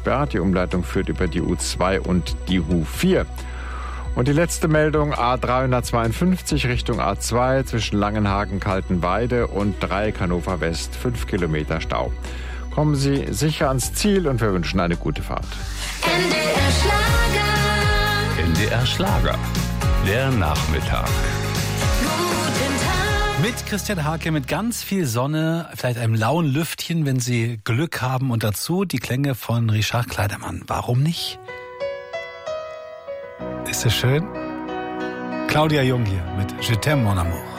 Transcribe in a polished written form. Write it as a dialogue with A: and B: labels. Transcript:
A: gesperrt. Die Umleitung führt über die U2 und die U4. Und die letzte Meldung, A352 Richtung A2 zwischen Langenhagen, Kaltenweide und Dreieck Hannover West, 5 Kilometer Stau. Kommen Sie sicher ans Ziel und wir wünschen eine gute Fahrt.
B: NDR Schlager.
C: NDR Schlager. Der Nachmittag.
B: Guten Tag.
D: Mit Christian Hake, mit ganz viel Sonne, vielleicht einem lauen Lüftchen, wenn Sie Glück haben. Und dazu die Klänge von Richard Kleidermann. Warum nicht? Ist das schön? Claudia Jung hier mit Je t'aime, mon amour.